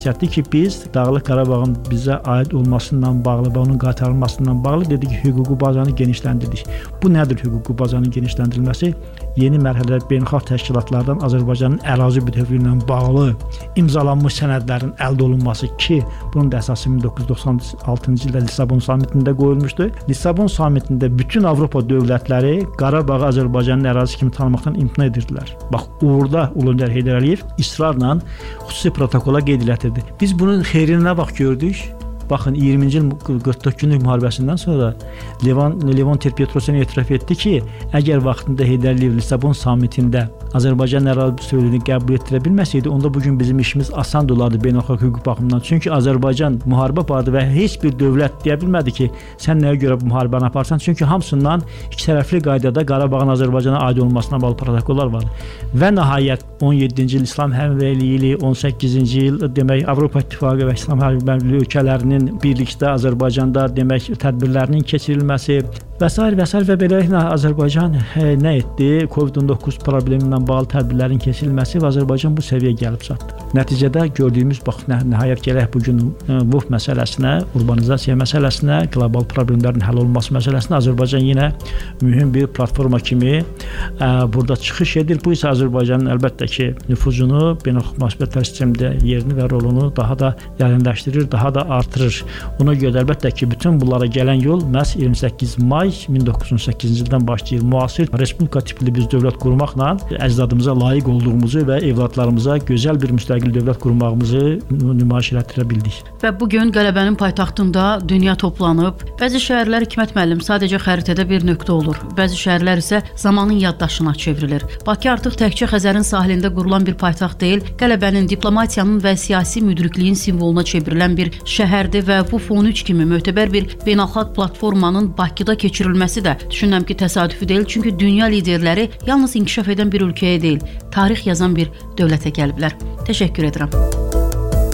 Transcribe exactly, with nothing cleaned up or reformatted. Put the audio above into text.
Çətdi ki, biz Dağlıq Qarabağın bizə aid olmasından bağlı və onun qaytarılmasından bağlı dedik ki, hüquqi bazanı genişləndirdik. Bu nədir hüquqi bazanın genişləndirilməsi? Yeni mərhələdə beynəlxalq təşkilatlardan Azərbaycanın ərazi bütövlüyü ilə bağlı imzalanmış sənədlərin əldə olunması ki, bunun da əsası min doqquz yüz doxsan altıncı ildə Lissabon sammitində qoyulmuşdu. Lissabon sammitində bütün Avropa dövlətləri Qarabağı Azərbaycanın ərazisi kimi tanımaqdan imtina edirdilər. Bax, orada Ulu Öndər Heydər Əliyev israrla xüsusi protokola qeyd etdirdi. Biz bunun xeyrini nə vaxt gördük? Baxın, iyirminci il qırx dörd günlük müharibəsindən sonra Levon, Levon Ter-Petrosyan etiraf etdi ki, əgər vaxtında Heydər Əliyev Lissabon sammitində Azərbaycan ərazi bütövlüyünü qəbul etdirə bilməsəydi, onda bugün bizim işimiz asan olardı beynəlxalq hüquq baxımından. Çünki Azərbaycan müharibə apardı və heç bir dövlət deyə bilmədi ki, sən nəyə görə bu müharibəni aparsan? Çünki hamısından iki tərəfli qaydada Qarabağın Azərbaycana aid olmasına bağlı protokollar var. Və nəhayət on yeddinci il İslam Həmrəyliyi ili, on səkkizinci il demək Avropa İttifaqı və İslam Həmrəyliyi ölkələrinin birlikdə Azərbaycanda demək tədbirlərinin keçirilməsi və s. və s. və beləliklə Azərbaycan hə, nə etdi? kovid on doqquz problemi ilə bağlı tədbirlərin keçirilməsi və Azərbaycan bu səviyyəyə gəlib çatdı. Nəticədə gördüyümüz bax nə, nəhayət gələk bu gün Vuh məsələsinə, urbanizasiya məsələsinə, qlobal problemlərin həll olunması məsələsinə Azərbaycan yenə mühüm bir platforma kimi ə, burada çıxış edir. Bu isə Azərbaycanın əlbəttə ki nüfuzunu, beynəlxalq münasibətlər sistemində yerini və rolunu daha da dərinləşdirir, daha da artırır. Ona görə əlbəttə ki bütün bunlara gələn yol məhz iyirmi səkkiz may min doqquz yüz on səkkizinci ildən başlayır. Müasir respublika tipli bir dövlət qurmaqla əcdadımıza layiq olduğumuzu və evladlarımıza gözəl bir müstəqil dövlət qurmağımızı nümayiş etdirə bildik. Və bu gün qələbənin paytaxtında dünya toplanıb. Bəzi şəhərlər Hikmət müəllim sadəcə xəritədə bir nöqtə olur. Bəzi şəhərlər isə zamanın yaddaşına çevrilir. Bakı artıq təkcə Xəzərin sahilində qurulan bir paytaxt deyil, qələbənin, diplomatiyanın və siyasi müdrikliyin simvoluna çevrilən bir şəhərdir və bu fon üç kimi mötəbər bir beynəlxalq platformanın Bakıda keçirilməsi də düşünürəm ki, təsadüfi deyil. Çünki dünya liderləri yalnız inkişaf edən bir ölkəyə deyil, tarix yazan bir dövlətə gəliblər. Təşəkkür edirəm.